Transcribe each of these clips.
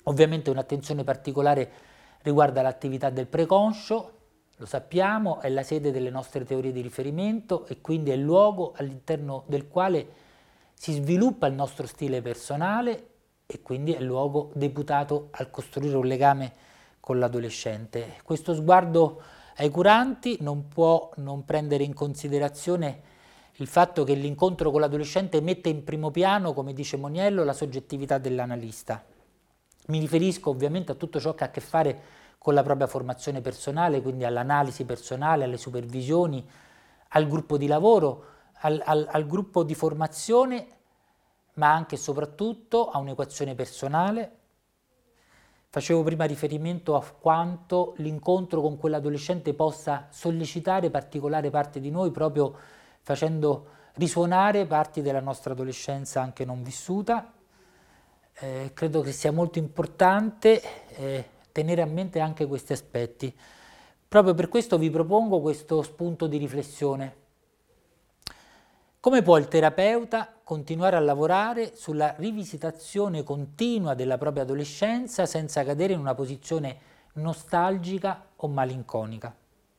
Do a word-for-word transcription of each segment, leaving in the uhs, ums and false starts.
Ovviamente un'attenzione particolare riguarda l'attività del preconscio, lo sappiamo, è la sede delle nostre teorie di riferimento e quindi è il luogo all'interno del quale si sviluppa il nostro stile personale e quindi è il luogo deputato al costruire un legame con l'adolescente. Questo sguardo ai curanti non può non prendere in considerazione il fatto che l'incontro con l'adolescente mette in primo piano, come dice Moniello, la soggettività dell'analista. Mi riferisco ovviamente a tutto ciò che ha a che fare con la propria formazione personale, quindi all'analisi personale, alle supervisioni, al gruppo di lavoro, al, al, al gruppo di formazione, ma anche e soprattutto a un'equazione personale. Facevo prima riferimento a quanto l'incontro con quell'adolescente possa sollecitare particolare parte di noi, proprio facendo risuonare parti della nostra adolescenza anche non vissuta. Eh, credo che sia molto importante eh, tenere a mente anche questi aspetti. Proprio per questo vi propongo questo spunto di riflessione. Come può il terapeuta continuare a lavorare sulla rivisitazione continua della propria adolescenza senza cadere in una posizione nostalgica o malinconica?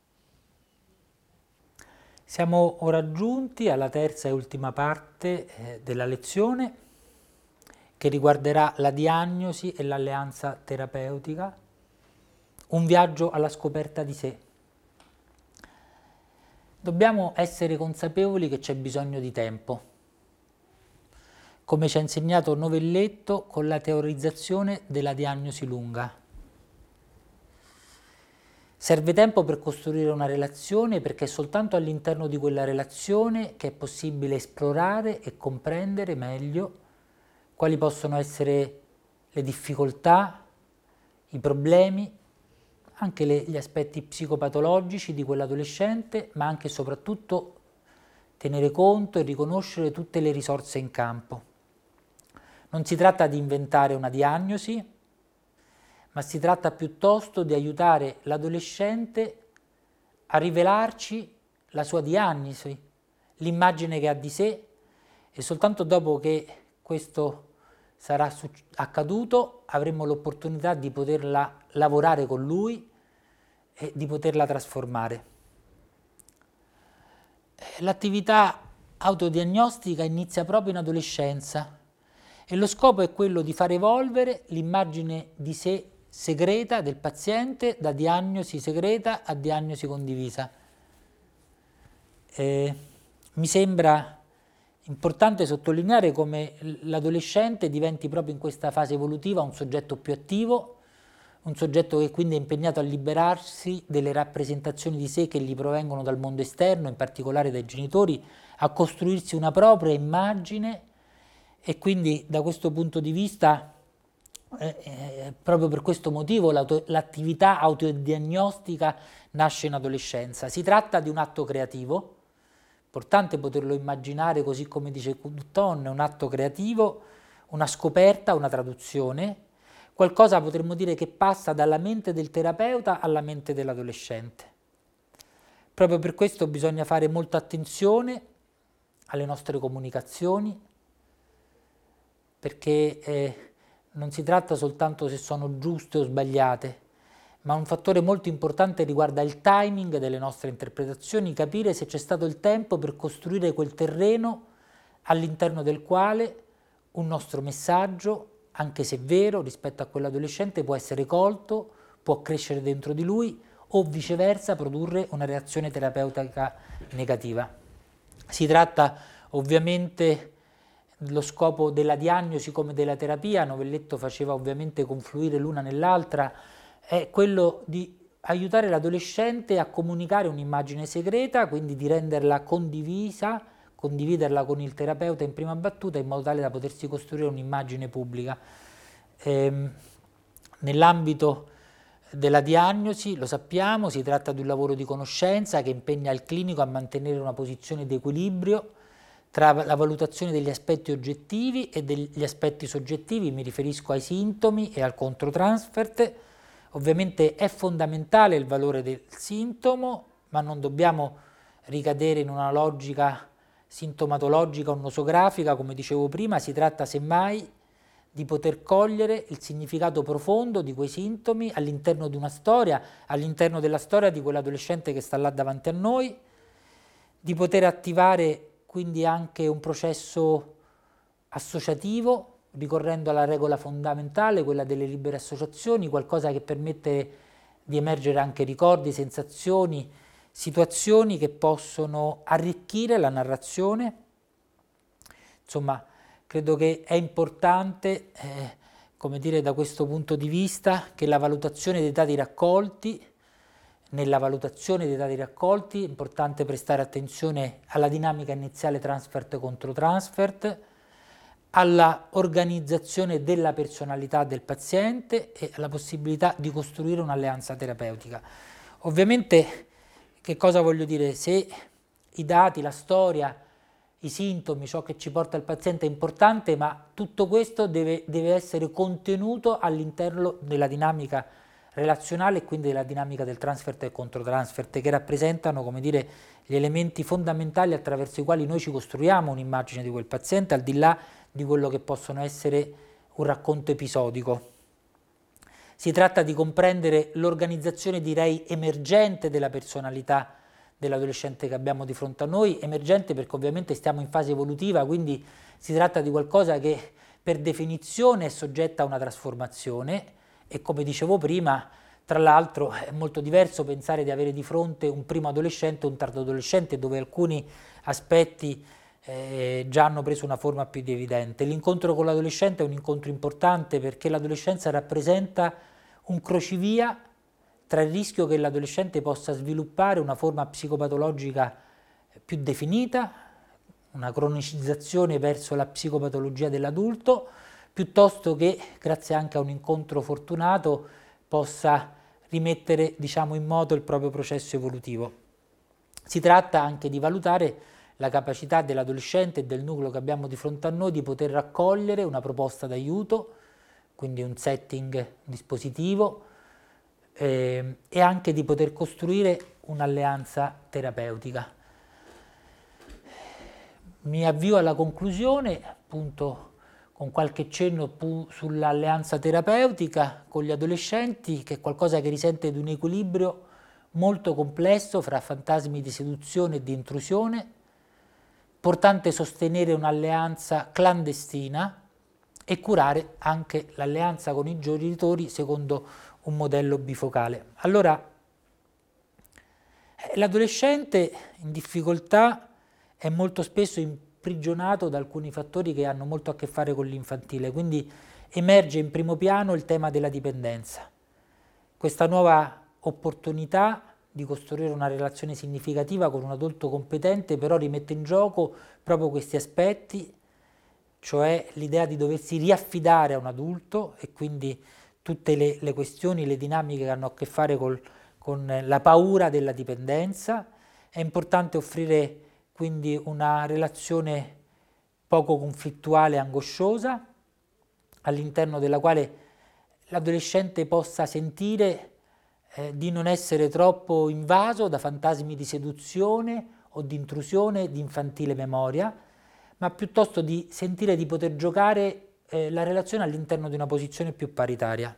Siamo ora giunti alla terza e ultima parte eh, della lezione, che riguarderà la diagnosi e l'alleanza terapeutica, un viaggio alla scoperta di sé. Dobbiamo essere consapevoli che c'è bisogno di tempo, come ci ha insegnato Novelletto con la teorizzazione della diagnosi lunga. Serve tempo per costruire una relazione, perché è soltanto all'interno di quella relazione che è possibile esplorare e comprendere meglio quali possono essere le difficoltà, i problemi, anche le, gli aspetti psicopatologici di quell'adolescente, ma anche e soprattutto tenere conto e riconoscere tutte le risorse in campo. Non si tratta di inventare una diagnosi, ma si tratta piuttosto di aiutare l'adolescente a rivelarci la sua diagnosi, l'immagine che ha di sé, e soltanto dopo che questo sarà accaduto avremo l'opportunità di poterla lavorare con lui e di poterla trasformare. L'attività autodiagnostica inizia proprio in adolescenza e lo scopo è quello di far evolvere l'immagine di sé segreta del paziente da diagnosi segreta a diagnosi condivisa. Eh, mi sembra importante sottolineare come l'adolescente diventi proprio in questa fase evolutiva un soggetto più attivo, un soggetto che quindi è impegnato a liberarsi delle rappresentazioni di sé che gli provengono dal mondo esterno, in particolare dai genitori, a costruirsi una propria immagine, e quindi da questo punto di vista, eh, eh, proprio per questo motivo, l'attività autodiagnostica nasce in adolescenza. Si tratta di un atto creativo, importante poterlo immaginare così come dice Couton, un atto creativo, una scoperta, una traduzione, qualcosa potremmo dire che passa dalla mente del terapeuta alla mente dell'adolescente. Proprio per questo bisogna fare molta attenzione alle nostre comunicazioni, perché eh, non si tratta soltanto se sono giuste o sbagliate, ma un fattore molto importante riguarda il timing delle nostre interpretazioni, capire se c'è stato il tempo per costruire quel terreno all'interno del quale un nostro messaggio, anche se vero rispetto a quell'adolescente, può essere colto, può crescere dentro di lui o viceversa produrre una reazione terapeutica negativa. Si tratta ovviamente dello scopo della diagnosi come della terapia, Novelletto faceva ovviamente confluire l'una nell'altra, è quello di aiutare l'adolescente a comunicare un'immagine segreta, quindi di renderla condivisa, condividerla con il terapeuta in prima battuta in modo tale da potersi costruire un'immagine pubblica. Ehm, nell'ambito della diagnosi, lo sappiamo, si tratta di un lavoro di conoscenza che impegna il clinico a mantenere una posizione di equilibrio tra la valutazione degli aspetti oggettivi e degli aspetti soggettivi, mi riferisco ai sintomi e al controtransfert. Ovviamente è fondamentale il valore del sintomo, ma non dobbiamo ricadere in una logica sintomatologica o nosografica, come dicevo prima. Si tratta semmai di poter cogliere il significato profondo di quei sintomi all'interno di una storia, all'interno della storia di quell'adolescente che sta là davanti a noi, di poter attivare quindi anche un processo associativo, ricorrendo alla regola fondamentale, quella delle libere associazioni, qualcosa che permette di emergere anche ricordi, sensazioni, situazioni che possono arricchire la narrazione. Insomma, credo che è importante, eh, come dire, da questo punto di vista, che la valutazione dei dati raccolti, nella valutazione dei dati raccolti è importante prestare attenzione alla dinamica iniziale transfert contro transfert, alla organizzazione della personalità del paziente e alla possibilità di costruire un'alleanza terapeutica. Ovviamente, che cosa voglio dire? Se i dati, la storia, i sintomi, ciò che ci porta il paziente è importante, ma tutto questo deve, deve essere contenuto all'interno della dinamica relazionale e quindi della dinamica del transfert e controtransfert, che rappresentano, come dire, gli elementi fondamentali attraverso i quali noi ci costruiamo un'immagine di quel paziente, al di là di quello che possono essere un racconto episodico. Si tratta di comprendere l'organizzazione, direi, emergente della personalità dell'adolescente che abbiamo di fronte a noi, emergente perché ovviamente stiamo in fase evolutiva, quindi si tratta di qualcosa che per definizione è soggetta a una trasformazione e, come dicevo prima, tra l'altro è molto diverso pensare di avere di fronte un primo adolescente o un tardo adolescente dove alcuni aspetti eh, già hanno preso una forma più evidente. L'incontro con l'adolescente è un incontro importante perché l'adolescenza rappresenta un crocevia tra il rischio che l'adolescente possa sviluppare una forma psicopatologica più definita, una cronicizzazione verso la psicopatologia dell'adulto, piuttosto che, grazie anche a un incontro fortunato, possa rimettere, diciamo, in moto il proprio processo evolutivo. Si tratta anche di valutare la capacità dell'adolescente e del nucleo che abbiamo di fronte a noi di poter raccogliere una proposta d'aiuto, quindi un setting, un dispositivo, eh, e anche di poter costruire un'alleanza terapeutica. Mi avvio alla conclusione, appunto, con qualche cenno sull'alleanza terapeutica con gli adolescenti, che è qualcosa che risente di un equilibrio molto complesso fra fantasmi di seduzione e di intrusione. Importante sostenere un'alleanza clandestina e curare anche l'alleanza con i genitori secondo un modello bifocale. Allora, l'adolescente in difficoltà è molto spesso imprigionato da alcuni fattori che hanno molto a che fare con l'infantile, quindi emerge in primo piano il tema della dipendenza. Questa nuova opportunità di costruire una relazione significativa con un adulto competente però rimette in gioco proprio questi aspetti, cioè l'idea di doversi riaffidare a un adulto e quindi tutte le, le questioni, le dinamiche che hanno a che fare col, con la paura della dipendenza. È importante offrire quindi una relazione poco conflittuale e angosciosa, all'interno della quale l'adolescente possa sentire eh, di non essere troppo invaso da fantasmi di seduzione o di intrusione di infantile memoria, ma piuttosto di sentire di poter giocare eh, la relazione all'interno di una posizione più paritaria.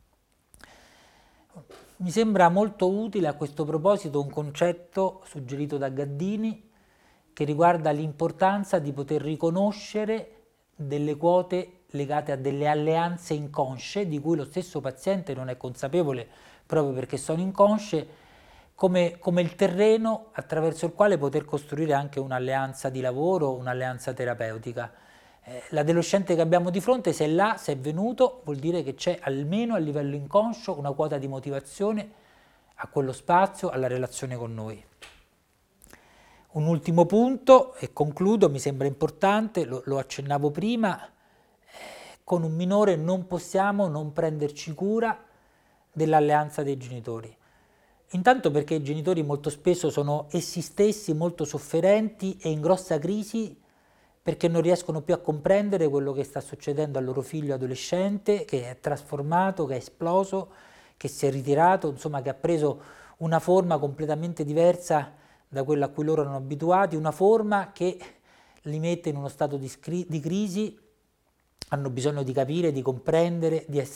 Mi sembra molto utile a questo proposito un concetto suggerito da Gaddini che riguarda l'importanza di poter riconoscere delle quote legate a delle alleanze inconsce di cui lo stesso paziente non è consapevole proprio perché sono inconsce, come, come il terreno attraverso il quale poter costruire anche un'alleanza di lavoro, un'alleanza terapeutica. Eh, l'adolescente che abbiamo di fronte, se è là, se è venuto, vuol dire che c'è almeno a livello inconscio una quota di motivazione a quello spazio, alla relazione con noi. Un ultimo punto, e concludo, mi sembra importante, lo, lo accennavo prima, eh, con un minore non possiamo non prenderci cura dell'alleanza dei genitori. Intanto perché i genitori molto spesso sono essi stessi molto sofferenti e in grossa crisi perché non riescono più a comprendere quello che sta succedendo al loro figlio adolescente, che è trasformato, che è esploso, che si è ritirato, insomma che ha preso una forma completamente diversa da quella a cui loro erano abituati, una forma che li mette in uno stato di, di crisi hanno bisogno di capire, di comprendere, di essere